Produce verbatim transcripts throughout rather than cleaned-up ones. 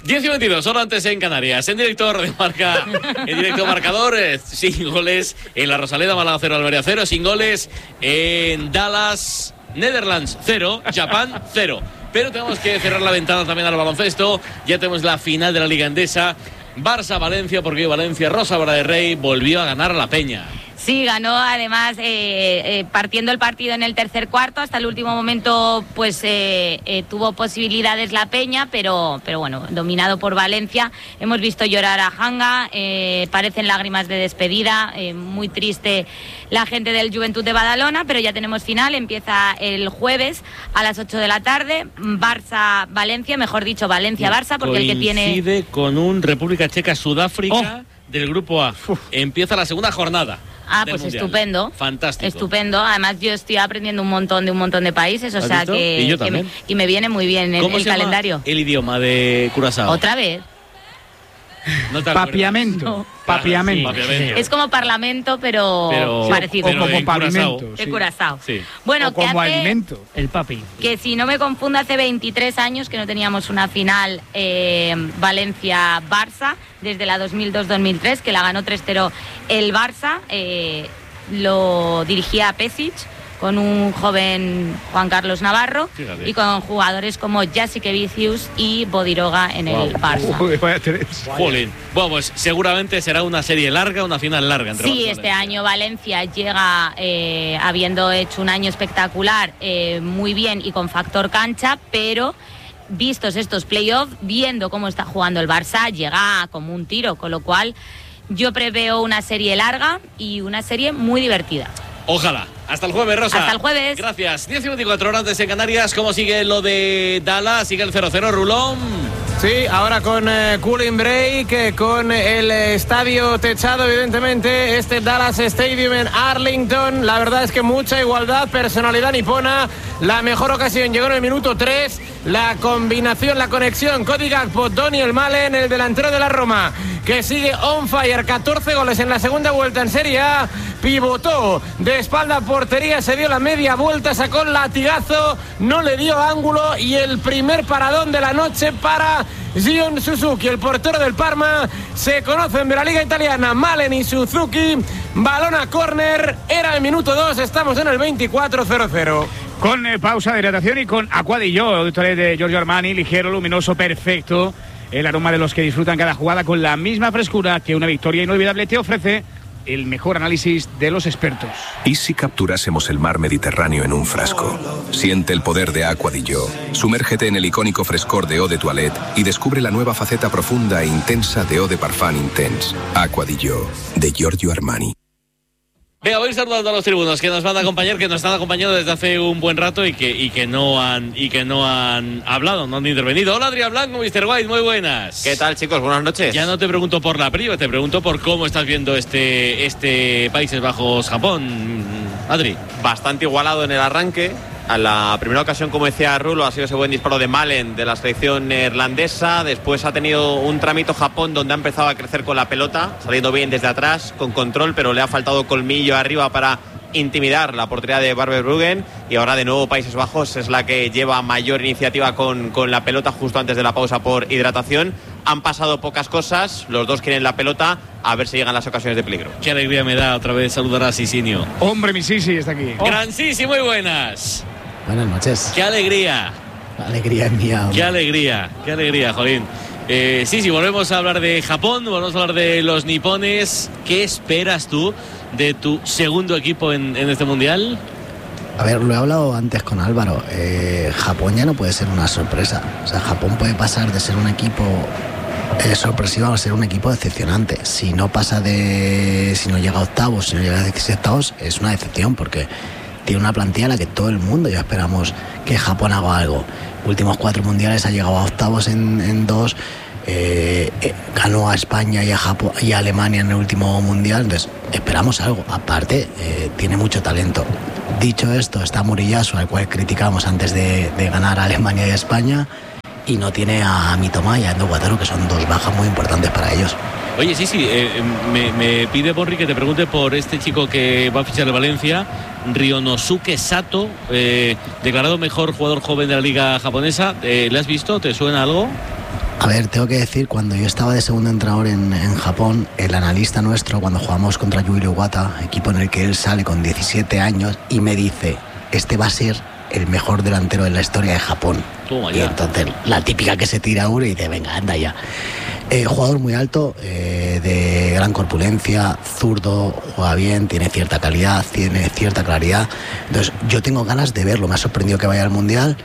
diez y veintidós, hora antes en Canarias. En directo Radio Marca, en directo marcador, eh, sin goles en la Rosaleda, Málaga cero, Almería cero, sin goles en Dallas, Netherlands cero, Japón cero. Pero tenemos que cerrar la ventana también al baloncesto. Ya tenemos la final de la Liga Endesa. Barça-Valencia, porque Valencia, Rosa Vara de Rey, volvió a ganar a la Peña. Sí, ganó además eh, eh, partiendo el partido en el tercer cuarto. Hasta el último momento pues eh, eh, tuvo posibilidades la Peña, pero, pero bueno, dominado por Valencia. Hemos visto llorar a Hanga, eh, parecen lágrimas de despedida, eh, muy triste la gente del Juventud de Badalona, pero ya tenemos final, empieza el jueves a las ocho de la tarde, Barça-Valencia, mejor dicho Valencia-Barça, porque el que tiene... Coincide con un República Checa-Sudáfrica oh. del Grupo A. Uf. Empieza la segunda jornada. Ah, pues mundial. Estupendo. Fantástico. Estupendo. Además, yo estoy aprendiendo un montón de un montón de países, o sea que, ¿Y yo que me, y me viene muy bien el, ¿Cómo el se calendario. Llama el idioma de Curazao? ¿Otra vez? No papiamento. No. Papiamento. Claro, sí, papiamento. Es como parlamento, pero, pero parecido. O como pavimento. De Curazao. Sí. Bueno, o como hace, alimento. El papi. Que si no me confundo, hace veintitrés años que no teníamos una final eh, Valencia-Barça, desde la dos mil dos dos mil tres, que la ganó tres cero el Barça. Eh, lo dirigía Pesic, con un joven Juan Carlos Navarro. Fíjate. Y con jugadores como Jasikevičius y Bodiroga en wow. el Barça. Uy, vaya tres. Jolín. Bueno, pues seguramente será una serie larga, una final larga entre Sí, este año Valencia llega eh, habiendo hecho un año espectacular, eh, muy bien y con factor cancha, pero vistos estos playoffs, viendo cómo está jugando el Barça, llega como un tiro, con lo cual yo preveo una serie larga y una serie muy divertida. Ojalá. Hasta el jueves, Rosa. Hasta el jueves. Gracias. diez y veinticuatro horas antes en Canarias. ¿Cómo sigue lo de Dallas? Sigue el cero cero, Rulón. Sí, ahora con eh, cooling break, eh, con el eh, estadio techado, evidentemente, este Dallas Stadium en Arlington. La verdad es que mucha igualdad, personalidad nipona. La mejor ocasión llegó en el minuto tres. La combinación, la conexión, Cody Gakpo, Daniel Malen, el delantero de la Roma, que sigue on fire, catorce goles en la segunda vuelta en Serie A. Pivotó de espalda a portería, se dio la media vuelta, sacó el latigazo, no le dio ángulo, y el primer paradón de la noche para Gion Suzuki, el portero del Parma. Se conocen de la Liga Italiana, Malen y Suzuki. Balón a córner, era el minuto dos, estamos en el veinticuatro cero cero. Con eh, pausa de hidratación y con Aquadillo, auditorio de Giorgio Armani, ligero, luminoso, perfecto. El aroma de los que disfrutan cada jugada con la misma frescura que una victoria inolvidable te ofrece. El mejor análisis de los expertos. ¿Y si capturásemos el mar Mediterráneo en un frasco? Siente el poder de Aquadillo. Sumérgete en el icónico frescor de Eau de Toilette y descubre la nueva faceta profunda e intensa de Eau de Parfum Intense. Aquadillo, de Giorgio Armani. Venga, voy saludando a los tribunos que nos van a acompañar, que nos están acompañando desde hace un buen rato y que, y que no han y que no han hablado, no han intervenido. Hola, Adrián Blanco, mister White, muy buenas. ¿Qué tal, chicos? Buenas noches. Ya no te pregunto por la prima, te pregunto por cómo estás viendo este, este Países Bajos-Japón, Adri. Bastante igualado en el arranque. A la primera ocasión, como decía Rulo, ha sido ese buen disparo de Malen de la selección neerlandesa. Después ha tenido un tramito Japón donde ha empezado a crecer con la pelota, saliendo bien desde atrás, con control, pero le ha faltado colmillo arriba para intimidar la portería de Barber-Bruggen. Y ahora de nuevo Países Bajos es la que lleva mayor iniciativa con, con la pelota justo antes de la pausa por hidratación. Han pasado pocas cosas, los dos quieren la pelota, a ver si llegan las ocasiones de peligro. Qué alegría me da otra vez saludar a Sisinio. Hombre, mi Sisi está aquí. Oh. Gran Sisi, muy buenas. Buenas noches. Qué alegría. La alegría es mía. Qué alegría, qué alegría, Jolín. Eh, sí, sí, volvemos a hablar de Japón, volvemos a hablar de los nipones. ¿Qué esperas tú de tu segundo equipo en, en este mundial? A ver, lo he hablado antes con Álvaro. Eh, Japón ya no puede ser una sorpresa. O sea, Japón puede pasar de ser un equipo eh, sorpresivo a ser un equipo decepcionante. Si no pasa de... Si no llega a octavos, si no llega a dieciocho, es una decepción porque tiene una plantilla en la que todo el mundo ya esperamos que Japón haga algo. Últimos cuatro mundiales ha llegado a octavos en, en dos, eh, eh, ganó a España y a Japón y a Alemania en el último mundial, entonces esperamos algo. Aparte, eh, tiene mucho talento. Dicho esto, está Muriyasu, al cual criticamos antes de, de ganar a Alemania y a España, y no tiene a Mitoma y a Endo Wataru, que son dos bajas muy importantes para ellos. Oye, sí, sí, eh, me, me pide Borri que te pregunte por este chico que va a fichar de Valencia, Ryonosuke Sato, eh, declarado mejor jugador joven de la liga japonesa. Eh, ¿Le has visto? ¿Te suena algo? A ver, tengo que decir, cuando yo estaba de segundo entrenador en, en Japón, el analista nuestro, cuando jugamos contra Yuri Iwata, equipo en el que él sale con diecisiete años, y me dice, este va a ser el mejor delantero de la historia de Japón. Toma y ya. entonces, la típica que se tira uno y dice, venga, anda ya. Eh, jugador muy alto, eh, de gran corpulencia, zurdo, juega bien, tiene cierta calidad, tiene cierta claridad. Entonces, yo tengo ganas de verlo. Me ha sorprendido que vaya al Mundial.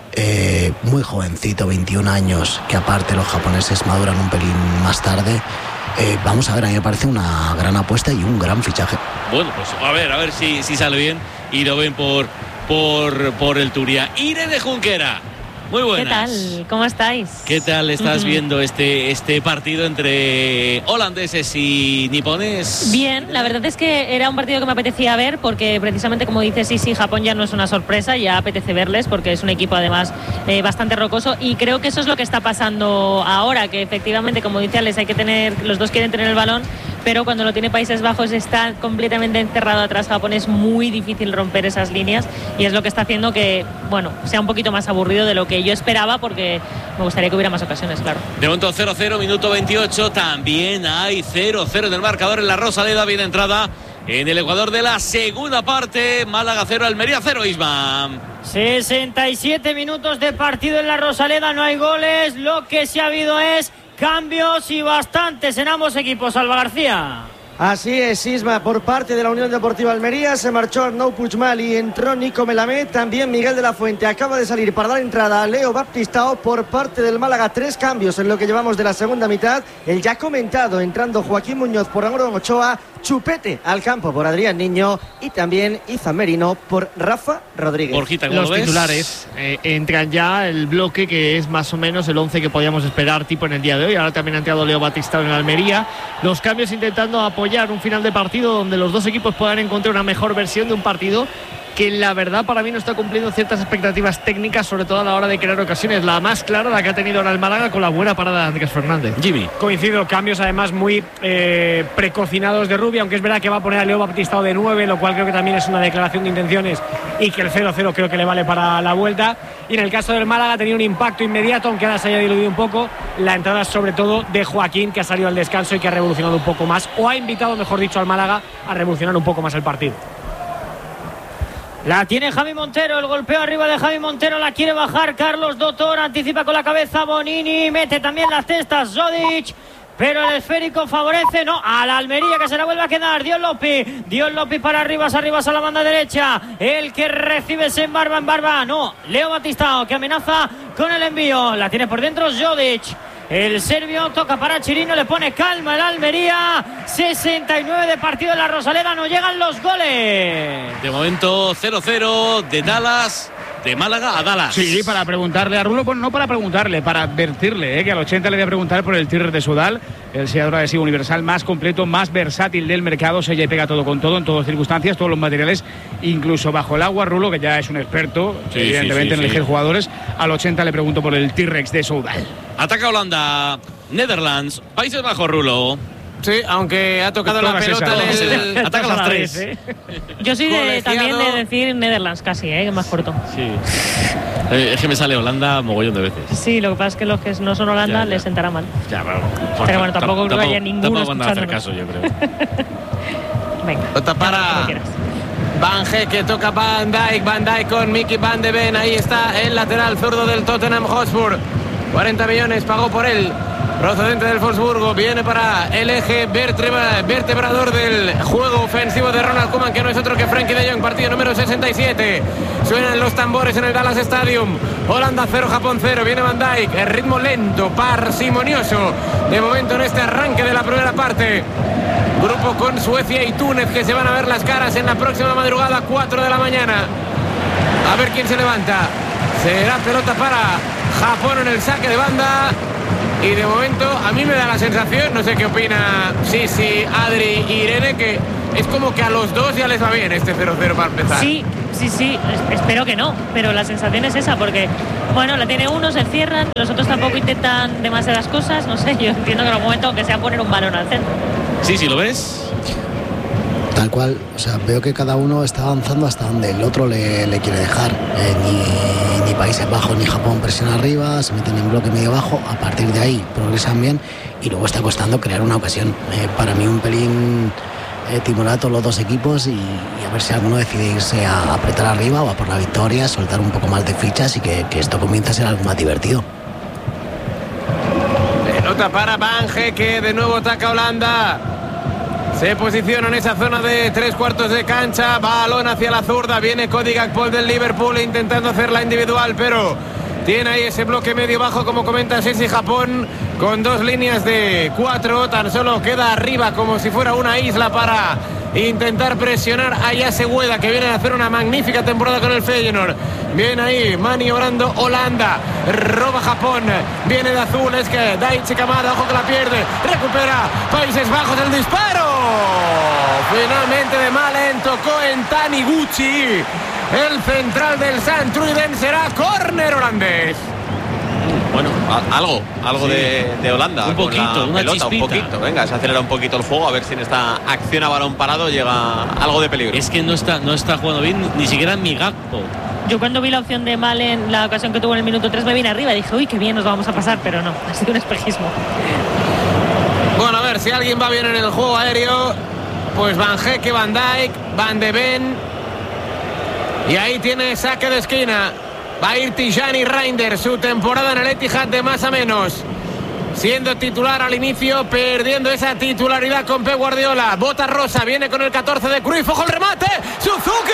Eh, muy jovencito, veintiún años, que aparte los japoneses maduran un pelín más tarde. Eh, vamos a ver, a mí me parece una gran apuesta y un gran fichaje. Bueno, pues a ver, a ver si, si sale bien y lo ven por, por, por el Turia. Irene Junquera, muy buenas. ¿Qué tal? ¿Cómo estáis? ¿Qué tal estás Uh-huh. viendo este, este partido entre holandeses y nipones? Bien, la verdad es que era un partido que me apetecía ver porque precisamente como dices, sí, sí, Japón ya no es una sorpresa, ya apetece verles porque es un equipo además eh, bastante rocoso y creo que eso es lo que está pasando ahora, que efectivamente, como dice Alex, hay que tener, los dos quieren tener el balón, pero cuando lo tiene Países Bajos está completamente encerrado atrás Japón, es muy difícil romper esas líneas y es lo que está haciendo que, bueno, sea un poquito más aburrido de lo que yo esperaba porque me gustaría que hubiera más ocasiones, claro. De momento cero cero, minuto veintiocho, también hay cero cero en el marcador en la Rosaleda, bien entrada en el Ecuador de la segunda parte. Málaga cero, Almería cero, Isma. sesenta y siete minutos de partido en la Rosaleda, no hay goles, lo que sí ha habido es cambios y bastantes en ambos equipos. Alba García. Así es, Isma, por parte de la Unión Deportiva Almería se marchó Arnau Puigmal y entró Nico Melamed, también Miguel de la Fuente acaba de salir para dar entrada a Leo Baptistao. Por parte del Málaga, tres cambios en lo que llevamos de la segunda mitad, el ya comentado entrando Joaquín Muñoz por Álvaro Ochoa, Chupete al campo por Adrián Niño y también Izan Merino por Rafa Rodríguez. Borjita, ¿cómo Los lo ves? titulares eh, entran ya el bloque que es más o menos el once que podíamos esperar tipo en el día de hoy. Ahora también ha entrado Leo Baptistao en Almería. Los cambios intentando apoyar un final de partido donde los dos equipos puedan encontrar una mejor versión de un partido que la verdad para mí no está cumpliendo ciertas expectativas técnicas, sobre todo a la hora de crear ocasiones. La más clara, la que ha tenido ahora el Málaga con la buena parada de Andrés Fernández. Jimmy. Coincido, cambios además muy eh, precocinados de Rubio, aunque es verdad que va a poner a Leo Baptistao de nueve, lo cual creo que también es una declaración de intenciones y que el cero cero creo que le vale para la vuelta. Y en el caso del Málaga tenía un impacto inmediato, aunque ahora se haya diluido un poco, la entrada sobre todo de Joaquín, que ha salido al descanso y que ha revolucionado un poco más, o ha invitado, mejor dicho, al Málaga a revolucionar un poco más el partido. La tiene Javi Montero, el golpeo arriba de Javi Montero, la quiere bajar Carlos Dotor, anticipa con la cabeza Bonini, mete también las cestas Zodic, pero el esférico favorece, no, a la Almería, que se la vuelve a quedar. Dios López, Dios López para Arribas, Arribas a la banda derecha, el que recibe es en barba, en barba, no, Leo Baptistao, que amenaza con el envío, la tiene por dentro Zodic. El serbio toca para Chirino, le pone calma el Almería. sesenta y nueve de partido en la Rosaleda, no llegan los goles. De momento cero cero de Dallas, de Málaga a Dallas. Sí, para preguntarle a Rulo, bueno, no para preguntarle, para advertirle, ¿eh? Que al ochenta le voy a preguntar por el Tigre de Sudal, el sellador adhesivo universal más completo, más versátil del mercado, sella y pega todo con todo, en todas circunstancias, todos los materiales, incluso bajo el agua. Rulo, que ya es un experto, sí, evidentemente, sí, sí, en elegir sí. jugadores, al ochenta le pregunto por el T-Rex de Sudal. Ataca Holanda, Netherlands, Países Bajos, Rulo. Sí, aunque ha tocado la Todas pelota esas. en el... Ataca las tres. ¿eh? Yo soy de, Colegiado. también de decir Netherlands casi, ¿eh? Que más corto. Sí. Eh, es que me sale Holanda mogollón de veces. Sí, lo que pasa es que los que no son Holanda Ya, ya. les sentará mal. Ya, pero, Pero bueno, tampoco creo que haya ninguno Tampoco van a hacer escuchándonos. caso, yo creo. Venga. Pelota para como quieras. Van que toca Van Dijk, Van Dijk con Mickey Van de Ven, ahí está el lateral zurdo del Tottenham Hotspur. cuarenta millones pagó por él. Procedente del Wolfsburgo, viene para el eje vertebra, vertebrador del juego ofensivo de Ronald Koeman, que no es otro que Frenkie de Jong, partido número sesenta y siete. Suenan los tambores en el Dallas Stadium. Holanda cero, Japón cero, viene Van Dijk, el ritmo lento, parsimonioso, de momento en este arranque de la primera parte. Grupo con Suecia y Túnez, que se van a ver las caras en la próxima madrugada, cuatro de la mañana. A ver quién se levanta. Será pelota para Japón en el saque de banda. Y de momento a mí me da la sensación, no sé qué opina Sisi, Adri y Irene, que es como que a los dos ya les va bien este cero cero para empezar. Sí, sí, sí, es- espero que no, pero la sensación es esa, porque, bueno, la tiene uno, se cierran, los otros tampoco intentan demasiadas cosas, no sé, yo entiendo que en algún momento, aunque sea poner un balón al centro. Sí, sí, ¿lo ves? Tal cual, o sea, veo que cada uno está avanzando hasta donde el otro le, le quiere dejar. Eh, ni, ni Países Bajos ni Japón presiona arriba, se meten en bloque medio bajo, a partir de ahí progresan bien y luego está costando crear una ocasión. Eh, para mí un pelín eh, timorato los dos equipos y, y a ver si alguno decide irse a apretar arriba o a por la victoria, soltar un poco más de fichas y que, que esto comience a ser algo más divertido. Pelota para Bange, que de nuevo ataca Holanda. Se posiciona en esa zona de tres cuartos de cancha. Balón hacia la zurda. Viene Cody Gakpo del Liverpool intentando hacerla individual, pero tiene ahí ese bloque medio bajo, como comenta Sesi Japón, con dos líneas de cuatro. Tan solo queda arriba como si fuera una isla para intentar presionar a Jesse Gueda, que viene a hacer una magnífica temporada con el Feyenoord. Viene ahí maniobrando Holanda, roba Japón, viene de azul, es que Daichi Kamada, ojo que la pierde, recupera Países Bajos, el disparo finalmente de Malen, tocó en Taniguchi, el central del Sant Truiden. Será córner holandés. Bueno, a, algo, algo sí. de, de Holanda. Un poquito, una pelota, chispita. Un poquito, venga, se acelera un poquito el juego, a ver si en esta acción a balón parado llega algo de peligro. Es que no está, no está jugando bien, ni siquiera en mi Gakpo. Yo cuando vi la opción de Malen, la ocasión que tuvo en el minuto tres, me vine arriba y dije, uy, qué bien nos vamos a pasar, pero no, ha sido un espejismo. Bueno, a ver, si alguien va bien en el juego aéreo, pues Van Hecke, Van Dijk, Van de Ven. Y ahí tiene saque de esquina. Va a ir Tijani Reinders, su temporada en el Etihad de más a menos. Siendo titular al inicio, perdiendo esa titularidad con Pep Guardiola. Bota rosa, viene con el catorce de Cruyff. ¡Ojo el remate! ¡Suzuki!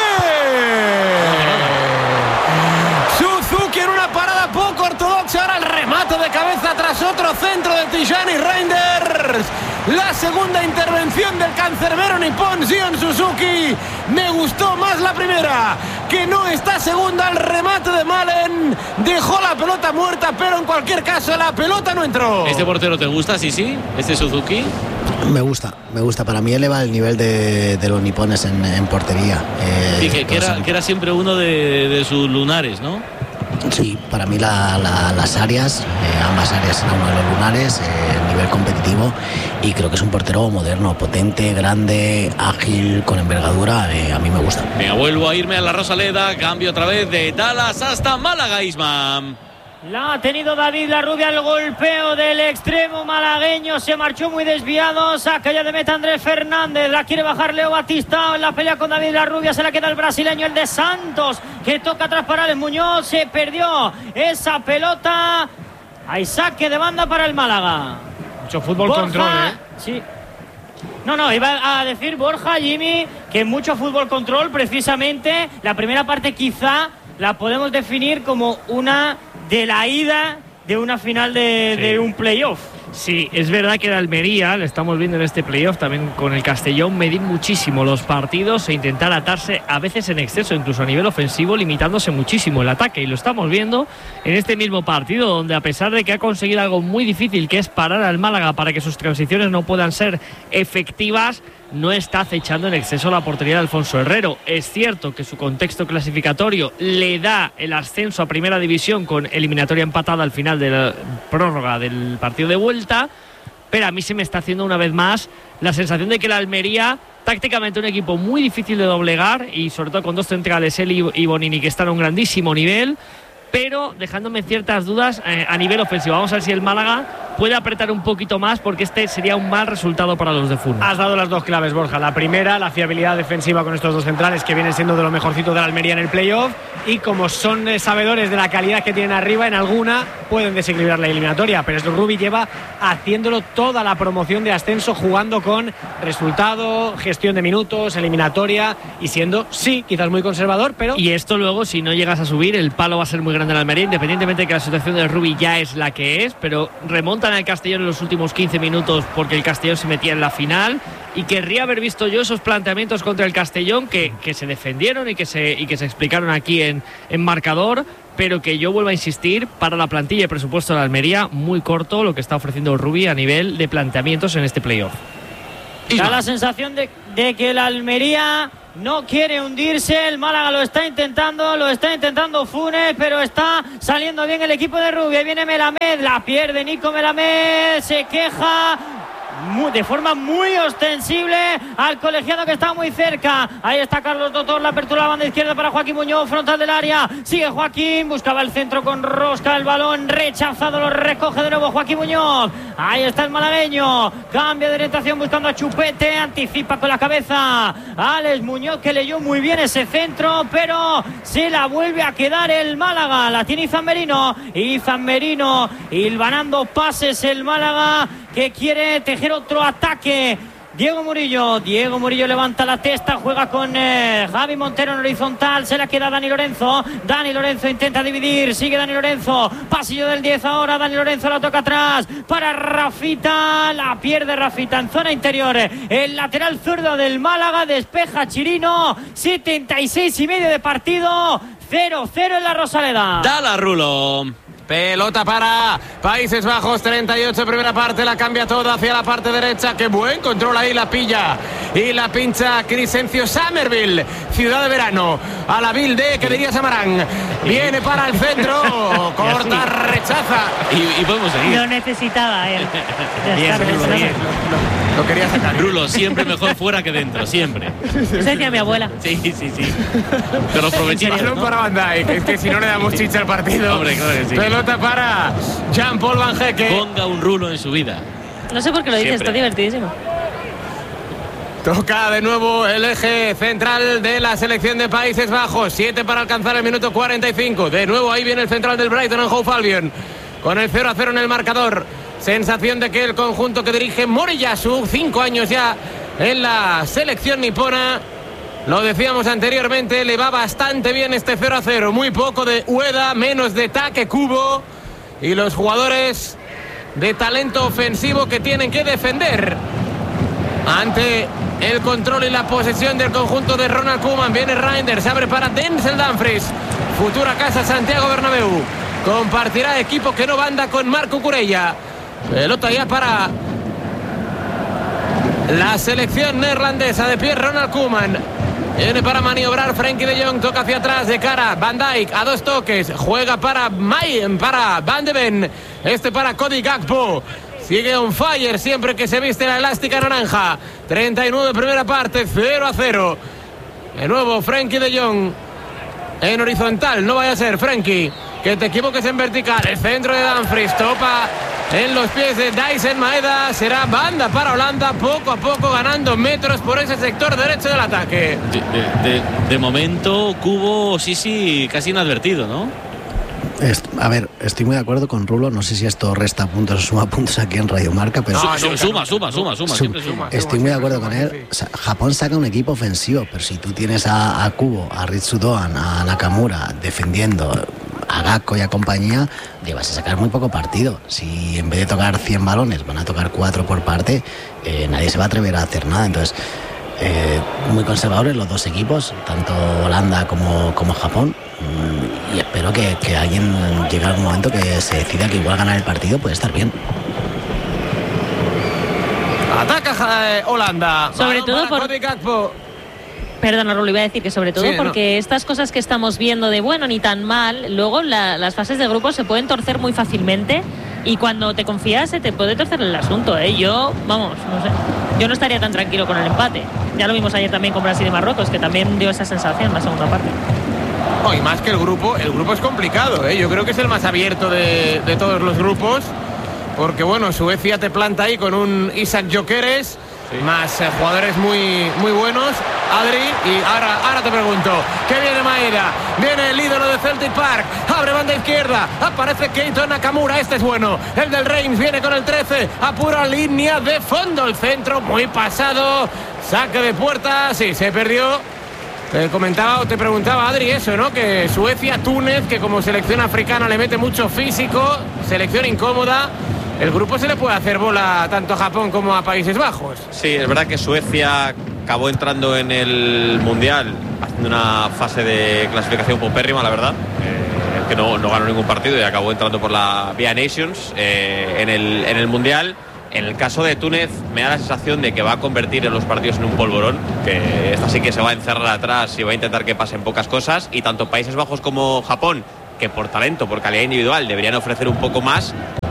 Suzuki en una parada poco ortodoxa. Ahora el remate de cabeza tras otro centro de Tijani Reinders. La segunda intervención del cancerbero nipón Zion Suzuki. Me gustó más la primera, que no está segunda. El remate de Malen dejó la pelota muerta, pero en cualquier caso la pelota no entró. ¿Este portero te gusta, sí, sí? ¿Este Suzuki? Me gusta, me gusta. Para mí eleva el nivel de, de los nipones en, en portería. Eh, sí, que, que, era, que era siempre uno de, de sus lunares, ¿no? Sí, para mí la, la, las áreas, eh, ambas áreas eran uno de los lunares, eh, el nivel competitivo, y creo que es un portero moderno, potente, grande, ágil, con envergadura. Eh, a mí me gusta. Venga, vuelvo a irme a la Rosaleda, cambio otra vez de Dallas hasta Málaga, Isma. La ha tenido David Larrubia, el golpeo del extremo malagueño, se marchó muy desviado, saca ya de meta Andrés Fernández, la quiere bajar Leo Batistao en la pelea con David Larrubia, se la queda el brasileño, el de Santos, que toca atrás para Alex Muñoz, se perdió esa pelota, hay saque de banda para el Málaga. Mucho fútbol Borja, control, ¿eh? Sí. No, no, iba a decir Borja, Jimmy, que mucho fútbol control, precisamente, la primera parte quizá la podemos definir como una de la ida de una final de, sí. de un playoff. Sí, es verdad que el Almería, le estamos viendo en este playoff también con el Castellón, medir muchísimo los partidos e intentar atarse a veces en exceso, incluso a nivel ofensivo, limitándose muchísimo el ataque, y lo estamos viendo en este mismo partido, donde a pesar de que ha conseguido algo muy difícil, que es parar al Málaga para que sus transiciones no puedan ser efectivas, no está acechando en exceso la portería de Alfonso Herrero. Es cierto que su contexto clasificatorio le da el ascenso a Primera División con eliminatoria empatada al final de la prórroga del partido de vuelta, pero a mí se me está haciendo una vez más la sensación de que la Almería, tácticamente un equipo muy difícil de doblegar, y sobre todo con dos centrales, él y Bonini, que están a un grandísimo nivel, pero dejándome ciertas dudas eh, a nivel ofensivo. Vamos a ver si el Málaga puede apretar un poquito más, porque este sería un mal resultado para los de Funes. Has dado las dos claves, Borja. La primera, la fiabilidad defensiva con estos dos centrales, que vienen siendo de lo mejorcito de la Almería en el playoff, y como son eh, sabedores de la calidad que tienen arriba, en alguna pueden desequilibrar la eliminatoria, pero el Rubi lleva haciéndolo toda la promoción de ascenso, jugando con resultado, gestión de minutos, eliminatoria, y siendo, sí, quizás muy conservador, pero... Y esto luego, si no llegas a subir, el palo va a ser muy grande en la Almería, independientemente de que la situación de Rubi ya es la que es, pero remontan al Castellón en los últimos quince minutos porque el Castellón se metía en la final, y querría haber visto yo esos planteamientos contra el Castellón que, que se defendieron y que se, y que se explicaron aquí en, en marcador, pero que yo vuelvo a insistir, para la plantilla y presupuesto de la Almería, muy corto lo que está ofreciendo Rubi a nivel de planteamientos en este playoff. Da la sensación de, de que la Almería no quiere hundirse, el Málaga lo está intentando, lo está intentando Funes, pero está saliendo bien el equipo de Rubi. Ahí viene Melamed, la pierde Nico Melamed, se queja muy, de forma muy ostensible al colegiado que está muy cerca. Ahí está Carlos Dotor, la apertura a la banda izquierda para Joaquín Muñoz, frontal del área. Sigue Joaquín, buscaba el centro con rosca, el balón rechazado, lo recoge de nuevo Joaquín Muñoz. Ahí está el malagueño, cambia de orientación buscando a Chupete, anticipa con la cabeza Alex Muñoz, que leyó muy bien ese centro, pero se la vuelve a quedar el Málaga. La tiene Izan Merino, Izan Merino hilvanando pases el Málaga, que quiere tejer otro ataque. Diego Murillo, Diego Murillo levanta la testa, juega con eh, Javi Montero en horizontal, se la queda Dani Lorenzo, Dani Lorenzo intenta dividir, sigue Dani Lorenzo, pasillo del diez ahora, Dani Lorenzo la toca atrás, para Rafita, la pierde Rafita en zona interior, el lateral zurdo del Málaga, despeja Chirino, setenta y seis y medio de partido, cero cero en la Rosaleda. Dala Rulo. Pelota para Países Bajos, treinta y ocho, primera parte, la cambia toda hacia la parte derecha. Qué buen control ahí, la pilla y la pincha Crescencio Somerville. Ciudad de Verano, a la Vilde, que diría Samarán. Viene para el centro, corta, rechaza. Y, y podemos seguir. Lo necesitaba él. Bien, Rulo, bien. Lo, lo quería sacar. Rulo, siempre mejor fuera que dentro, siempre. Eso decía mi abuela. Sí, sí, sí. Te lo aprovechamos, Balón ¿no? para Van Dijk, es que si no le damos chicha al partido. Hombre, claro que sí. Pelota para Jean-Paul Van Hecke. Ponga un Rulo en su vida. No sé por qué lo dices, Siempre. está divertidísimo. Toca de nuevo el eje central de la selección de Países Bajos. Siete para alcanzar el minuto cuarenta y cinco. De nuevo ahí viene el central del Brighton and Hove Albion, con el cero a cero en el marcador. Sensación de que el conjunto que dirige Moriyasu, cinco años ya en la selección nipona, lo decíamos anteriormente, le va bastante bien este cero a cero. Muy poco de Ueda, menos de Take Kubo, y los jugadores de talento ofensivo que tienen que defender ante el control y la posesión del conjunto de Ronald Koeman. Viene Reinders, abre para Denzel Dumfries, futura casa Santiago Bernabéu. Compartirá equipo que no banda con Marco Curella. Pelota ya para la selección neerlandesa, de pie Ronald Koeman. Viene para maniobrar Frenkie de Jong, toca hacia atrás de cara Van Dijk, a dos toques, juega para Mayen, para Van de Ven, este para Cody Gakpo. Sigue on fire siempre que se viste la elástica naranja. treinta y nueve primera parte, cero a cero. De nuevo Frenkie de Jong en horizontal, no vaya a ser Frenkie que te equivoques en vertical. El centro de Dumfries, topa en los pies de Dyson Maeda. Será banda para Holanda, poco a poco ganando metros por ese sector derecho del ataque. De, de, de, de momento, Cubo, sí, sí, casi inadvertido, ¿no? Est- a ver, estoy muy de acuerdo con Rulo. No sé si esto resta puntos o suma puntos aquí en Radio Marca, pero No, Su- nunca, suma, nunca. suma, suma, suma, siempre suma. Estoy muy de acuerdo con él. O sea, Japón saca un equipo ofensivo, pero si tú tienes a, a Kubo, a Ritsu Doan, a Nakamura defendiendo, a Gakpo y a compañía, le vas a sacar muy poco partido. Si en vez de tocar cien balones van a tocar cuatro por parte, eh, nadie se va a atrever a hacer nada. Entonces, eh, muy conservadores los dos equipos, tanto Holanda como, como Japón. Mm, y espero que, que alguien llegue a algún momento que se decida que igual ganar el partido puede estar bien. Ataca eh, Holanda. Sobre Balón todo para por- Cody Gakpo. Perdona, Rulo, iba a decir que sobre todo Sí, no. porque estas cosas que estamos viendo de bueno ni tan mal, luego la- las fases de grupos se pueden torcer muy fácilmente y cuando te confías se te puede torcer el asunto, ¿eh? Yo, vamos, no sé, yo no estaría tan tranquilo con el empate. Ya lo vimos ayer también con Brasil y Marruecos, que también dio esa sensación en la segunda parte. Oh, y más que el grupo, el grupo es complicado, ¿eh? Yo creo que es el más abierto de, de todos los grupos, porque bueno, Suecia te planta ahí con un Isaac Gyökeres, más eh, jugadores muy, muy buenos, Adri, y ahora, ahora te pregunto, ¿qué viene Maeda? Viene el ídolo de Celtic Park, abre banda izquierda, aparece Keito Nakamura, este es bueno, el del Reims viene con el trece, apura línea de fondo, el centro muy pasado, saque de puerta, sí, se perdió. Te comentaba o te preguntaba, Adri, eso, ¿no? Que Suecia, Túnez, que como selección africana le mete mucho físico, selección incómoda. El grupo se le puede hacer bola tanto a Japón como a Países Bajos. Sí, es verdad que Suecia acabó entrando en el Mundial haciendo una fase de clasificación paupérrima, la verdad. Eh, que no, no ganó ningún partido y acabó entrando por la vía Nations eh, en, el, en el Mundial. En el caso de Túnez me da la sensación de que va a convertir en los partidos en un polvorón, que esta sí que se va a encerrar atrás y va a intentar que pasen pocas cosas, y tanto Países Bajos como Japón, que por talento, por calidad individual deberían ofrecer un poco más,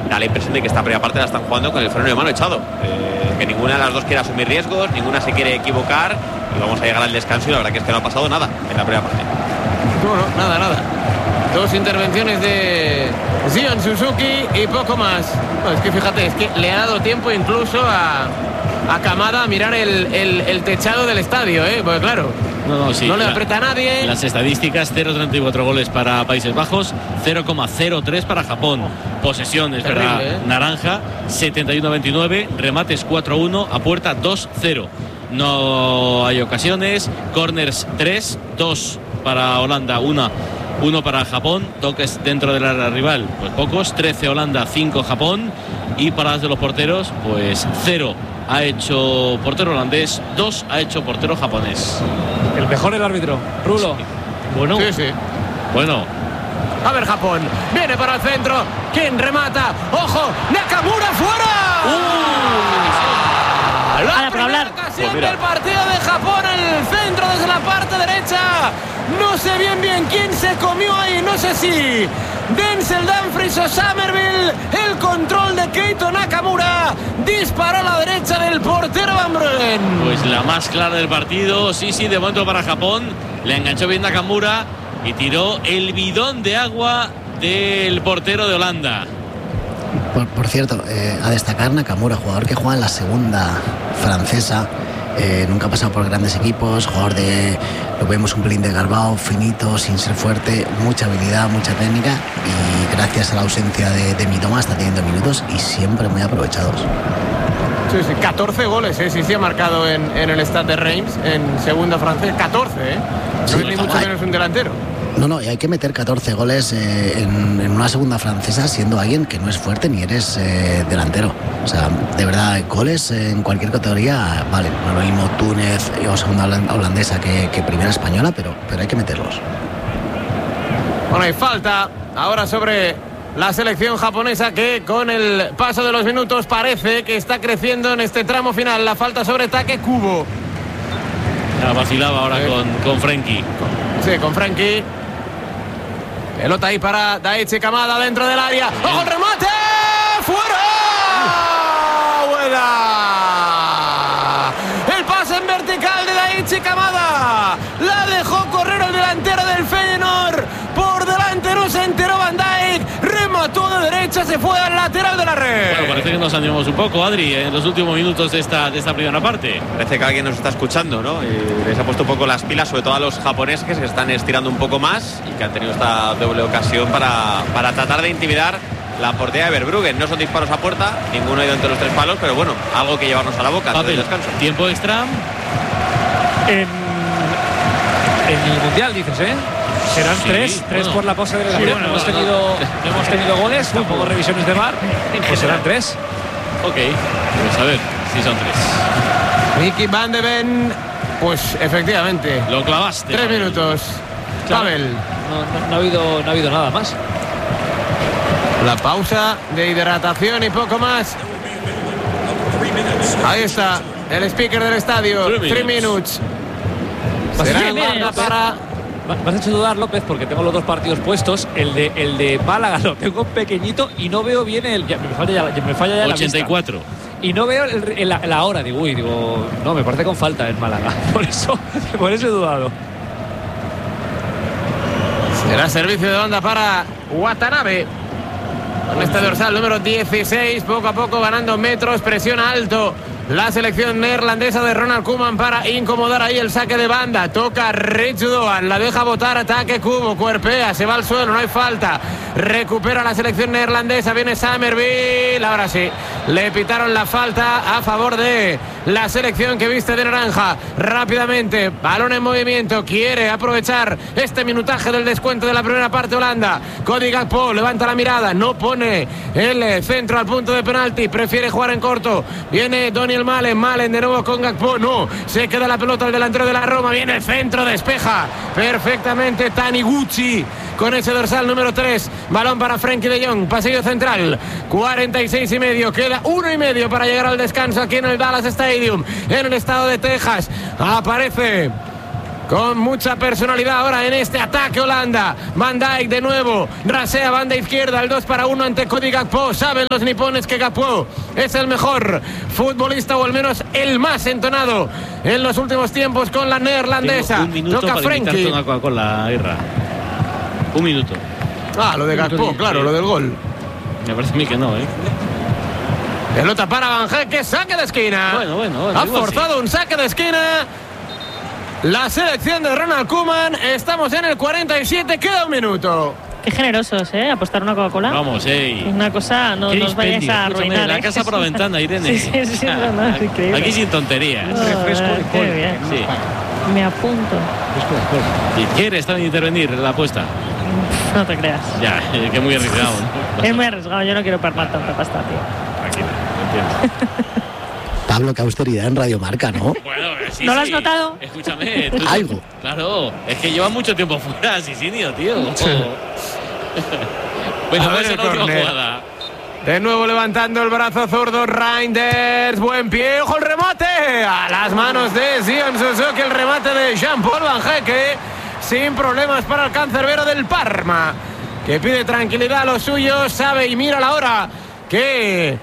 da la impresión de que esta primera parte la están jugando con el freno de mano echado, eh, que ninguna de las dos quiere asumir riesgos, ninguna se quiere equivocar, y vamos a llegar al descanso y la verdad que es que no ha pasado nada en la primera parte. Bueno, nada, nada. Dos intervenciones de Zion Suzuki y poco más. No, es que fíjate, es que le ha dado tiempo incluso a, a Kamada a mirar el, el, el techado del estadio, ¿eh? Pues claro, no, no, sí, no le la, aprieta a nadie. Las estadísticas: cero coma treinta y cuatro goles para Países Bajos, cero coma cero tres para Japón. Posesión, es Terrible, verdad, ¿eh? naranja, setenta y uno a veintinueve, remates cuatro a uno, a puerta dos cero. No hay ocasiones, corners tres, dos para Holanda, una uno para Japón, toques dentro del área rival, pues pocos, trece Holanda, cinco Japón, y paradas de los porteros, pues cero ha hecho portero holandés, dos ha hecho portero japonés. El mejor el árbitro, Rulo. Sí. Bueno, sí, sí. Bueno. A ver, Japón, viene para el centro, ¿quién remata? ¡Ojo! ¡Nakamura fuera! Uh, la Ahora, para hablar. ocasión Pues del partido de Japón en el centro desde la parte derecha. No sé bien bien quién se comió ahí, no sé si Denzel Dumfries o Somerville. El control de Keito Nakamura, disparó a la derecha del portero Van Bruggen. Pues la más clara del partido, sí, sí, de momento para Japón. Le enganchó bien Nakamura y tiró el bidón de agua del portero de Holanda. Por, por cierto, eh, a destacar Nakamura, jugador que juega en la segunda francesa. Eh, nunca ha pasado por grandes equipos, jugador de, lo vemos un pelín desgarbado, finito, sin ser fuerte, mucha habilidad, mucha técnica, y gracias a la ausencia de, de Mitoma está teniendo minutos y siempre muy aprovechados. Sí, sí, catorce goles, ¿eh? Sí, sí ha marcado en, en el Stade de Reims, en segunda francés, catorce, ¿eh? No Sí, es ni mucho hay, menos un delantero. No, no, y hay que meter catorce goles eh, en, en una segunda francesa siendo alguien que no es fuerte ni eres eh, delantero. O sea, de verdad, goles en cualquier categoría, vale, no es lo mismo Túnez o segunda holandesa que, que primera española, pero, pero hay que meterlos. Bueno, hay falta ahora sobre la selección japonesa, que con el paso de los minutos parece que está creciendo en este tramo final. La falta sobre Take Kubo. Ya vacilaba ahora sí. con, con Frenkie. Sí, con Frenkie. Pelota ahí para Daichi Kamada dentro del área. ¡Ojo el remate! ¡Fuera! ¡Buena! El pase en vertical de Daichi Kamada. La dejó correr el delantero del Feyenoord. Por delante no se enteró Van Dijk. Remató de derecha, se fue al lateral de la red. Bueno, parece que nos animamos un poco, Adri, en los últimos minutos de esta, de esta primera parte. Parece que alguien nos está escuchando, ¿no? Y les ha puesto un poco las pilas, sobre todo a los japoneses, que se están estirando un poco más y que han tenido esta doble ocasión para, para tratar de intimidar la portería de Verbruggen. No son disparos a puerta, ninguno ha ido entre los tres palos, pero bueno, algo que llevarnos a la boca antes del descanso. Tiempo extra. En, en el Mundial, dices, ¿eh? Serán sí, tres, tres bueno. por la cosa de la sí, bueno, no, hemos tenido, no hemos tenido goles, tampoco revisiones de V A R, pues serán tres. Ok, pues a ver si son tres. Mickey Van de Ven, pues efectivamente. Lo clavaste. Tres Pavel. minutos. Claro, Pavel. No, no, no, ha habido, no ha habido nada más. La pausa de hidratación y poco más. Ahí está el speaker del estadio. Three minutes. Será el banda para... Me has hecho dudar, López, porque tengo los dos partidos puestos. El de, el de Málaga lo tengo pequeñito y no veo bien el... Ya, me falla ya, me falla ya ochenta y cuatro. La vista. Y no veo el, el, la, la hora. Digo, uy, digo... No, me parece con falta en Málaga. Por eso, por eso he dudado. Será servicio de banda para Watanabe. Con este dorsal número dieciséis, poco a poco ganando metros, presión alto. La selección neerlandesa de Ronald Koeman para incomodar ahí el saque de banda. Toca Rich Doan, la deja botar, ataque Kubo, cuerpea, se va al suelo, no hay falta. Recupera la selección neerlandesa, viene Somerville, ahora sí. Le pitaron la falta a favor de la selección que viste de naranja. Rápidamente, balón en movimiento, quiere aprovechar este minutaje del descuento de la primera parte Holanda. Cody Gakpo levanta la mirada, no pone el centro al punto de penalti, prefiere jugar en corto. Viene Daniel Malen, Malen de nuevo con Gakpo, no, se queda la pelota el delantero de la Roma, viene el centro, despeja perfectamente Taniguchi con ese dorsal número tres. Balón para Frenkie de Jong, pasillo central, cuarenta y seis y medio, queda uno y medio para llegar al descanso aquí en el Dallas Stadium, en el estado de Texas. Aparece con mucha personalidad ahora en este ataque Holanda. Van Dijk de nuevo, rasea banda izquierda, el dos para uno ante Cody Gakpo. Saben los nipones que Gakpo es el mejor futbolista, o al menos el más entonado en los últimos tiempos con la neerlandesa. Tengo un minuto Toca para Frenkie. invitarte una Coca-Cola, Irra. Un minuto. Ah, lo de Gakpo, claro, lo del gol. Me parece a mí que no, ¿eh? Pelota para Van Dijk, saque de esquina. Bueno, bueno, bueno, ha igual forzado sí. un saque de esquina la selección de Ronald Koeman. Estamos en el cuarenta y siete, queda un minuto. Qué generosos, ¿eh? Apostar una Coca-Cola. Vamos, ey. Una cosa, no nos vayáis a Escúchame, arruinar. la ¿eh? casa por la ventana, Irene. Sí, sí, sí, no, no, es increíble. Aquí sin tonterías. Oh, refresco de qué bien. Sí. Me apunto. ¿Y quieres también intervenir en la apuesta? No te creas. Ya, eh, que muy arriesgado. Es muy arriesgado, yo no quiero perder tanta pasta, tío. Tranquila, entiendo. Pablo, qué austeridad en Radio Marca, ¿no? Bueno, sí, ¿No lo has sí. notado? Escúchame. Tú, Algo. Claro, es que lleva mucho tiempo fuera, Sisinio, tío. Sí. Bueno, A ver pues el la última córner. jugada. De nuevo levantando el brazo zurdo Reinders, buen pie, ojo el remate, a las manos de Zion Suzuki, el remate de Jean-Paul Van Dijk, sin problemas para el cancerbero del Parma, que pide tranquilidad a los suyos, sabe y mira la hora, que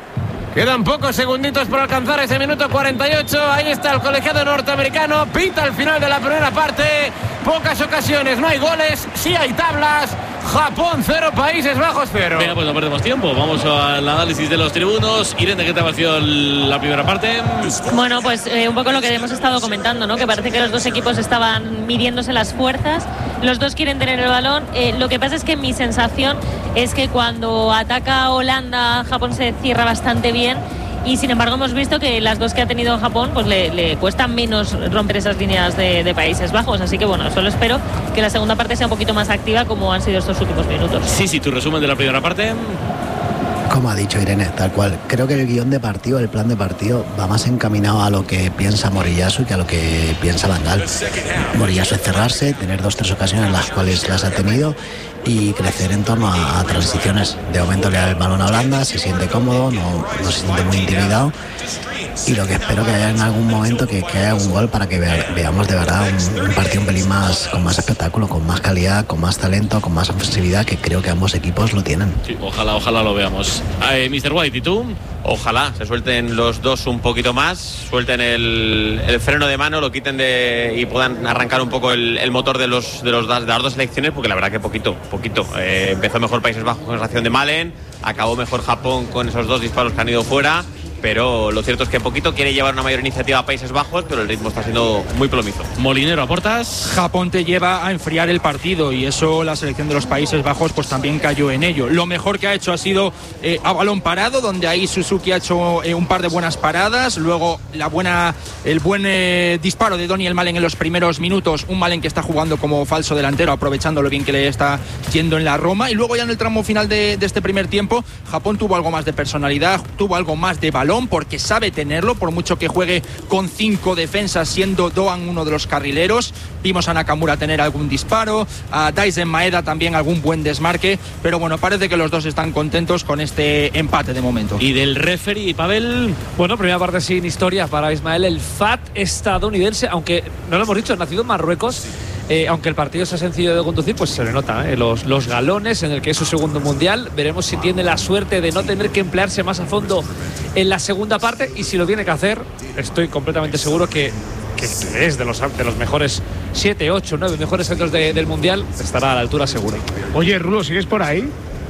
quedan pocos segunditos para alcanzar ese minuto cuarenta y ocho, ahí está el colegiado norteamericano, pita al final de la primera parte, pocas ocasiones, no hay goles, sí hay tablas. Japón cero, Países Bajos cero. Venga, pues no perdemos tiempo. Vamos al análisis de los tribunos. Irene, ¿qué te ha parecido el- la primera parte? Bueno, pues eh, un poco lo que hemos estado comentando, ¿no? Que parece que los dos equipos estaban midiéndose las fuerzas. Los dos quieren tener el balón. Eh, lo que pasa es que mi sensación es que cuando ataca Holanda, Japón se cierra bastante bien. Y sin embargo hemos visto que las dos que ha tenido Japón pues le, le cuesta menos romper esas líneas de, de Países Bajos, así que bueno, solo espero que la segunda parte sea un poquito más activa como han sido estos últimos minutos. Sí, sí, tu resumen de la primera parte. Como ha dicho Irene, tal cual. Creo que el guión de partido, el plan de partido, va más encaminado a lo que piensa Moriyasu que a lo que piensa Van Gaal. Moriyasu es cerrarse, tener dos tres ocasiones en las cuales las ha tenido y crecer en torno a, a transiciones. De momento le da el balón a Holanda, se siente cómodo, no, no se siente muy intimidado. Y lo que espero que haya en algún momento que, que haya un gol para que vea, veamos de verdad un, un partido un pelín más, con más espectáculo, con más calidad, con más talento, con más ofensividad, que creo que ambos equipos lo tienen. Sí, ojalá, ojalá lo veamos. Eh, mister White, ¿y tú? Ojalá se suelten los dos un poquito más, suelten el, el freno de mano, lo quiten de y puedan arrancar un poco el, el motor de los de los de las dos selecciones, porque la verdad que poquito, poquito. Eh, empezó mejor Países Bajos con esa acción de Malen, acabó mejor Japón con esos dos disparos que han ido fuera. Pero lo cierto es que poquito quiere llevar una mayor iniciativa a Países Bajos, pero el ritmo está siendo muy plomizo. Molinero, ¿aportas? Japón te lleva a enfriar el partido y eso la selección de los Países Bajos pues también cayó en ello. Lo mejor que ha hecho ha sido eh, a balón parado, donde ahí Suzuki ha hecho eh, un par de buenas paradas, luego la buena, el buen eh, disparo de Daniel Malen en los primeros minutos, un Malen que está jugando como falso delantero, aprovechando lo bien que le está yendo en la Roma, y luego ya en el tramo final de, de este primer tiempo, Japón tuvo algo más de personalidad, tuvo algo más de balón, porque sabe tenerlo, por mucho que juegue con cinco defensas, siendo Doan uno de los carrileros. Vimos a Nakamura tener algún disparo, a Daisen Maeda también algún buen desmarque, pero bueno, parece que los dos están contentos con este empate de momento. ¿Y del referee, Pavel? Bueno, primera parte sin historia para Ismael, el F A T estadounidense, aunque no lo hemos dicho, nacido en Marruecos. Eh, aunque el partido sea sencillo de conducir, pues se le nota, ¿eh? los, los galones en el que es su segundo mundial. Veremos si tiene la suerte de no tener que emplearse más a fondo en la segunda parte, y si lo tiene que hacer, estoy completamente seguro que, que es de los, de los mejores siete, ocho, nueve mejores centros de, del mundial, estará a la altura seguro. Oye, Rulo, ¿sigues por ahí?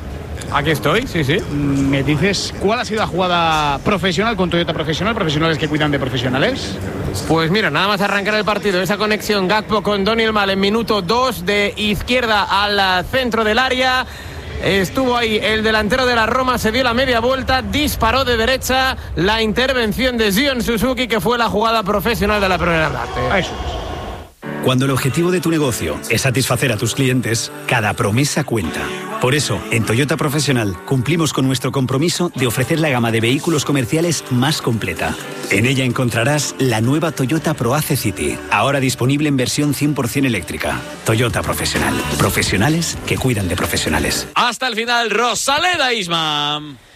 Aquí estoy, sí, sí. ¿Me dices cuál ha sido la jugada profesional con Toyota Profesional? ¿Profesionales que cuidan de profesionales? Pues mira, nada más arrancar el partido, esa conexión Gakpo con Daniel Malen, minuto dos, de izquierda al centro del área. Estuvo ahí el delantero de la Roma, se dio la media vuelta, disparó de derecha, la intervención de Zion Suzuki, que fue la jugada profesional de la primera parte. Eso es. Cuando el objetivo de tu negocio es satisfacer a tus clientes, cada promesa cuenta. Por eso, en Toyota Profesional cumplimos con nuestro compromiso de ofrecer la gama de vehículos comerciales más completa. En ella encontrarás la nueva Toyota ProAce City, ahora disponible en versión cien por ciento eléctrica. Toyota Profesional. Profesionales que cuidan de profesionales. Hasta el final, Rosaleda Isma.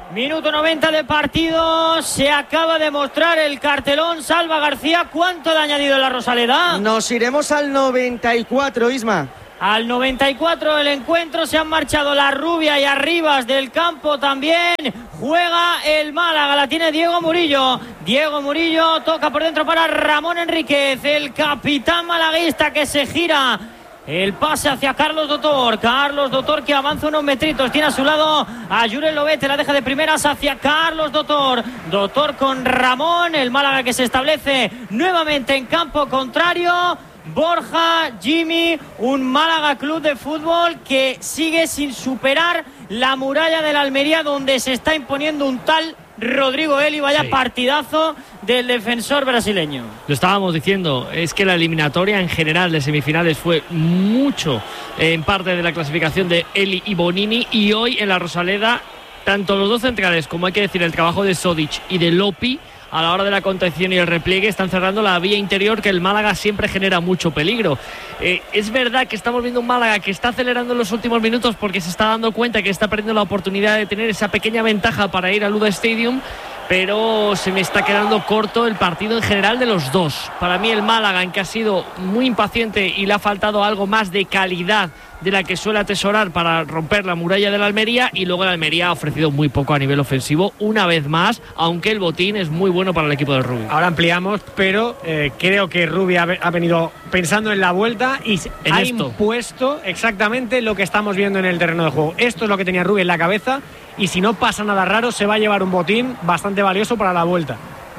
Minuto noventa de partido. Se acaba de mostrar el cartelón. Salva García, ¿cuánto le ha añadido en la Rosaleda? Nos iremos al noventa y cuatro, Isma. Al noventa y cuatro del encuentro se han marchado la Rubia y Arribas del campo también. Juega el Málaga, la tiene Diego Murillo. Diego Murillo toca por dentro para Ramón Enríquez, el capitán malaguista, que se gira. El pase hacia Carlos Dotor. Carlos Dotor, que avanza unos metritos. Tiene a su lado a Jurel Lobete. La deja de primeras hacia Carlos Dotor. Dotor con Ramón. El Málaga que se establece nuevamente en campo contrario. Borja, Jimmy, un Málaga Club de Fútbol que sigue sin superar la muralla de la Almería, donde se está imponiendo un tal Rodrigo Eli. Vaya sí. Partidazo del defensor brasileño. Lo estábamos diciendo, es que la eliminatoria en general de semifinales fue mucho eh, en parte de la clasificación de Eli y Bonini, y hoy en la Rosaleda tanto los dos centrales como hay que decir el trabajo de Sodic y de Lopi a la hora de la contención y el repliegue están cerrando la vía interior, que el Málaga siempre genera mucho peligro. Eh, es verdad que estamos viendo un Málaga que está acelerando en los últimos minutos porque se está dando cuenta que está perdiendo la oportunidad de tener esa pequeña ventaja para ir al Luda Stadium, pero se me está quedando corto el partido en general de los dos. Para mí el Málaga, en que ha sido muy impaciente y le ha faltado algo más de calidad de la que suele atesorar para romper la muralla de la Almería, y luego la Almería ha ofrecido muy poco a nivel ofensivo una vez más, aunque el botín es muy bueno para el equipo del Rubí. Ahora ampliamos, pero eh, creo que Rubí ha, ha venido pensando en la vuelta y en ha esto. impuesto exactamente lo que estamos viendo en el terreno de juego. Esto es lo que tenía Rubí en la cabeza, y si no pasa nada raro se va a llevar un botín bastante valioso para la vuelta.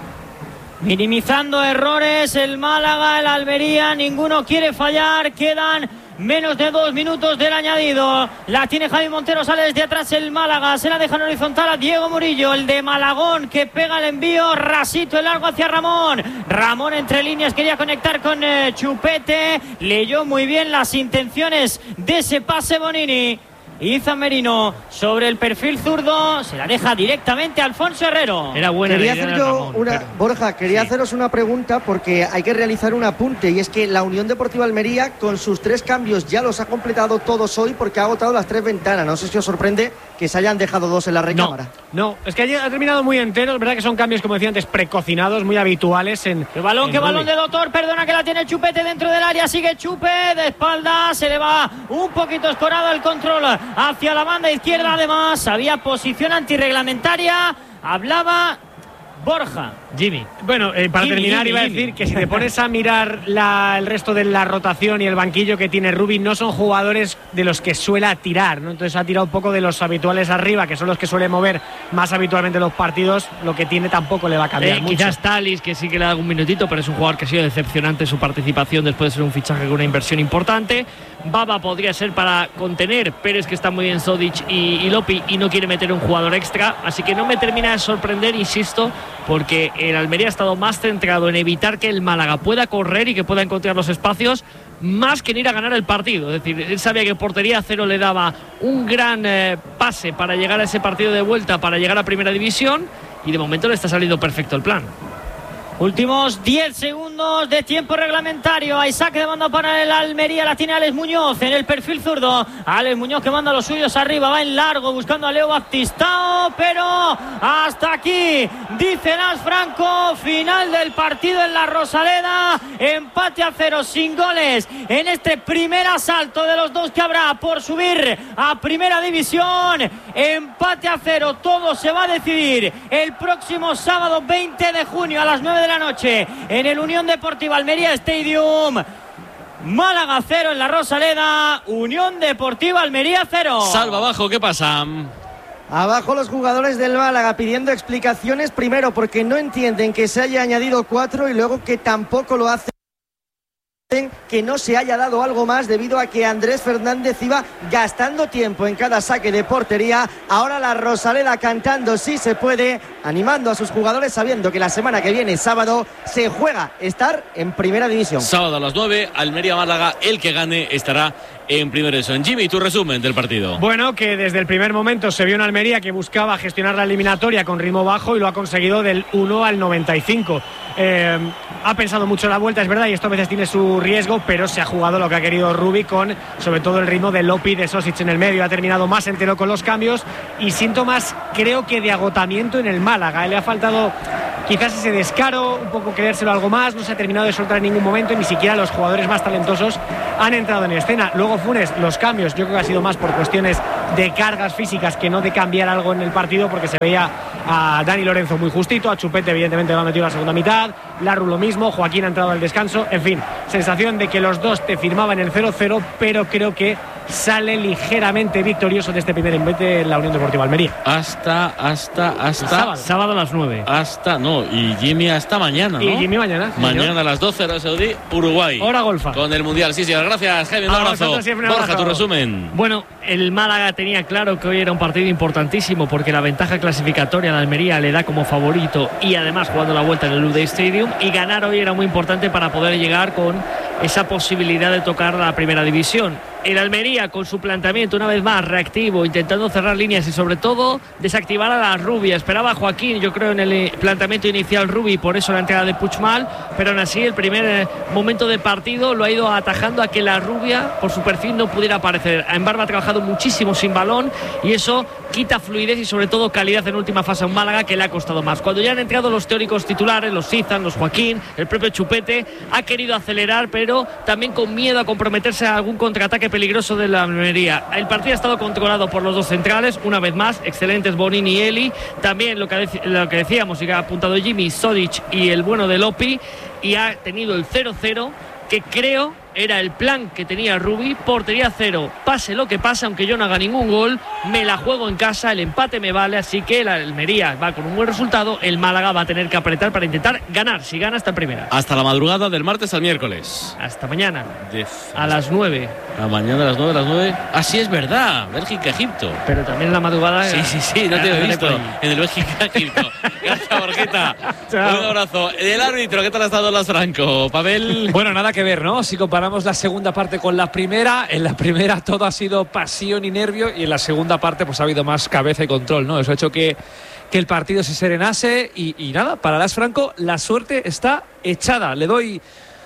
Minimizando errores el Málaga, el Almería, ninguno quiere fallar. Quedan menos de dos minutos del añadido. La tiene Javi Montero, sale desde atrás el Málaga, se la deja en horizontal a Diego Murillo, el de Malagón, que pega el envío, rasito el largo hacia Ramón. Ramón entre líneas quería conectar con eh, Chupete, leyó muy bien las intenciones de ese pase Bonini. Izan Merino sobre el perfil zurdo, se la deja directamente a Alfonso Herrero. Era buena quería la idea hacer yo Ramón, una pero... Borja, quería sí. haceros una pregunta, porque hay que realizar un apunte, y es que la Unión Deportiva Almería con sus tres cambios ya los ha completado todos hoy, porque ha agotado las tres ventanas. No sé si os sorprende que se hayan dejado dos en la recámara. No, no, es que ha terminado muy entero. Es verdad que son cambios, como decía antes, precocinados, muy habituales en... ¡Qué balón, en qué Rubí. balón de Dotor! Perdona, que la tiene Chupete dentro del área, sigue Chupe de espalda, se le va un poquito escorado el control hacia la banda izquierda. Además había posición antirreglamentaria, hablaba Borja. Jimmy. Bueno, eh, para Jimmy, terminar Jimmy, iba a Jimmy. decir que si te pones a mirar la, el resto de la rotación y el banquillo que tiene Rubí, no son jugadores de los que suele tirar, ¿no? Entonces ha tirado un poco de los habituales arriba, que son los que suele mover más habitualmente los partidos. Lo que tiene tampoco le va a cambiar eh, mucho. Quizás Talis, que sí que le da un minutito, pero es un jugador que ha sido decepcionante su participación después de ser un fichaje con una inversión importante. Baba podría ser para contener, pero es que está muy bien Sodic y, y Lopi, y no quiere meter un jugador extra, así que no me termina de sorprender, insisto, porque el Almería ha estado más centrado en evitar que el Málaga pueda correr y que pueda encontrar los espacios, más que en ir a ganar el partido. Es decir, él sabía que portería cero le daba un gran eh, pase para llegar a ese partido de vuelta, para llegar a Primera División, y de momento le está saliendo perfecto el plan. Últimos diez segundos de tiempo reglamentario. Hay saque de banda para el Almería. La tiene Alex Muñoz en el perfil zurdo. Alex Muñoz que manda los suyos arriba. Va en largo buscando a Leo Baptistao. Pero hasta aquí, dice Nas Franco. Final del partido en la Rosaleda. Empate a cero sin goles en este primer asalto de los dos que habrá por subir a Primera División. Empate a cero. Todo se va a decidir el próximo sábado veinte de junio a las nueve de la noche en el Unión Deportiva Almería Stadium. Málaga cero en la Rosaleda, Unión Deportiva Almería cero. Salva abajo, ¿qué pasa? Abajo los jugadores del Málaga pidiendo explicaciones, primero porque no entienden que se haya añadido cuatro, y luego que tampoco lo hacen, que no se haya dado algo más, debido a que Andrés Fernández iba gastando tiempo en cada saque de portería. Ahora la Rosaleda cantando sí se puede, animando a sus jugadores, sabiendo que la semana que viene, sábado, se juega estar en Primera División. Sábado a las nueve, Almería-Málaga, el que gane estará en primero eso. En Jimmy, tu resumen del partido. Bueno, que desde el primer momento se vio una Almería que buscaba gestionar la eliminatoria con ritmo bajo y lo ha conseguido del uno al noventa y cinco. Eh, ha pensado mucho la vuelta, es verdad, y esto a veces tiene su riesgo, pero se ha jugado lo que ha querido Rubi con sobre todo el ritmo de Lopi, de Sosic en el medio. Ha terminado más entero con los cambios y siento más, creo que de agotamiento en el Málaga. Le ha faltado quizás ese descaro, un poco creérselo algo más, no se ha terminado de soltar en ningún momento y ni siquiera los jugadores más talentosos han entrado en escena. Luego Funes, los cambios, yo creo que ha sido más por cuestiones de cargas físicas que no de cambiar algo en el partido, porque se veía a Dani Lorenzo muy justito, a Chupete evidentemente lo ha metido en la segunda mitad, Larru lo mismo, Joaquín ha entrado al descanso, en fin, sensación de que los dos te firmaban el cero cero, pero creo que sale ligeramente victorioso de este primer envite en la Unión Deportiva Almería. Hasta, hasta, hasta... Sábado, sábado a las nueve. Hasta, no, y Jimmy hasta mañana, ¿no? Y Jimmy mañana. Sí, mañana señor. a las doce, hora saudí, Uruguay. Hora golfa. Con el Mundial, sí, señor. Gracias, Jaime, un A abrazo. vosotros siempre un Borja, abrazo. tu resumen. Bueno, el Málaga tenía claro que hoy era un partido importantísimo porque la ventaja clasificatoria a la Almería le da como favorito y además jugando la vuelta en el Luday Stadium, y ganar hoy era muy importante para poder llegar con esa posibilidad de tocar la primera división. El Almería con su planteamiento una vez más reactivo, intentando cerrar líneas y sobre todo desactivar a la Rubia. Esperaba a Joaquín, yo creo, en el planteamiento inicial Rubi, por eso la entrada de Puigmal, pero aún así el primer eh, momento de partido lo ha ido atajando a que la Rubia por su perfil no pudiera aparecer. En Barba ha trabajado muchísimo sin balón y eso quita fluidez y sobre todo calidad en última fase a un Málaga que le ha costado más. Cuando ya han entrado los teóricos titulares, los Sizan, los Joaquín, el propio Chupete, ha querido acelerar, pero también con miedo a comprometerse a algún contraataque peligroso de la Almería. El partido ha estado controlado por los dos centrales, una vez más, excelentes Bonini y Eli. También lo que, lo que decíamos y que ha apuntado Jimmy, Sodic y el bueno de Lopi, y ha tenido el cero cero, que creo era el plan que tenía Rubi. Portería cero, pase lo que pase, aunque yo no haga ningún gol, me la juego en casa, el empate me vale, así que la Almería va con un buen resultado, el Málaga va a tener que apretar para intentar ganar, si gana hasta en primera. Hasta la madrugada del martes al miércoles. Hasta mañana, De... a las nueve. A mañana a las nueve, a las nueve. Ah, sí, es verdad, Bélgica-Egipto. Pero también en la madrugada. Sí, sí, sí, no te he visto en el Bélgica-Egipto. Gracias, Borjita. Un abrazo. El árbitro, ¿qué tal ha estado Las Franco, Pavel? Bueno, nada que ver, ¿no? Si comparamos la segunda parte con la primera, en la primera todo ha sido pasión y nervio y en la segunda parte pues ha habido más cabeza y control, ¿no? Eso ha hecho que, que el partido se serenase y, y nada, para Las Franco la suerte está echada. Le doy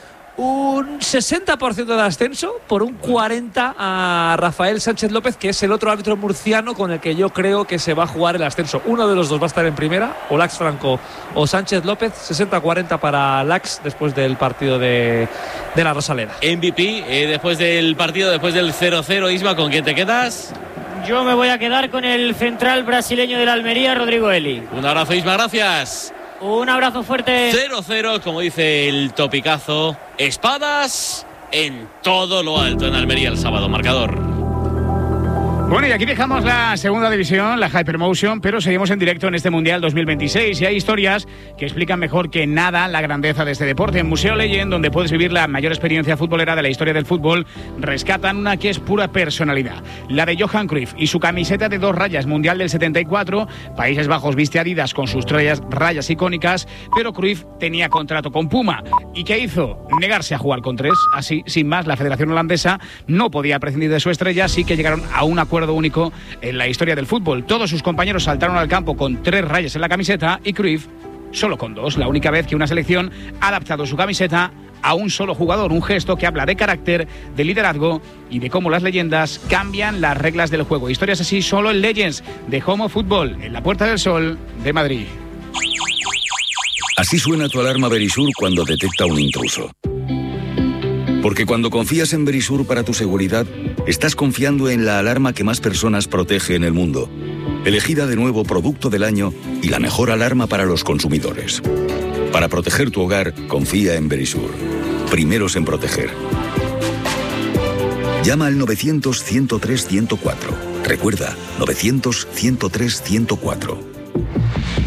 un sesenta por ciento de ascenso por un cuarenta por ciento a Rafael Sánchez López, que es el otro árbitro murciano con el que yo creo que se va a jugar el ascenso. Uno de los dos va a estar en primera, o Lax Franco o Sánchez López. Sesenta cuarenta para Lax después del partido de, de la Rosaleda. M V P, eh, después del partido, después del cero cero, Isma, ¿con quién te quedas? Yo me voy a quedar con el central brasileño de la Almería, Rodrigo Eli. Un abrazo, Isma, gracias. Un abrazo fuerte. cero cero, como dice el topicazo. Espadas en todo lo alto en Almería el sábado. Marcador. Bueno, y aquí dejamos la segunda división, la Hypermotion, pero seguimos en directo en este Mundial dos mil veintiséis y hay historias que explican mejor que nada la grandeza de este deporte. En Museo Legend, donde puedes vivir la mayor experiencia futbolera de la historia del fútbol, rescatan una que es pura personalidad, la de Johan Cruyff y su camiseta de dos rayas Mundial del setenta y cuatro. Países Bajos viste Adidas con sus rayas, rayas icónicas, pero Cruyff tenía contrato con Puma. ¿Y qué hizo? Negarse a jugar con tres. Así, sin más, la Federación Holandesa no podía prescindir de su estrella, así que llegaron a un acuerdo único en la historia del fútbol. Todos sus compañeros saltaron al campo con tres rayas en la camiseta y Cruyff solo con dos. La única vez que una selección ha adaptado su camiseta a un solo jugador, un gesto que habla de carácter, de liderazgo y de cómo las leyendas cambian las reglas del juego. Historias así solo en Legends de Homo Fútbol, en la Puerta del Sol de Madrid. Así suena tu alarma Verisur cuando detecta un intruso. Porque cuando confías en Verisur para tu seguridad, estás confiando en la alarma que más personas protege en el mundo. Elegida de nuevo Producto del Año y la mejor alarma para los consumidores. Para proteger tu hogar, confía en Verisur. Primeros en proteger. Llama al novecientos, ciento tres, ciento cuatro. Recuerda, novecientos, ciento tres, ciento cuatro.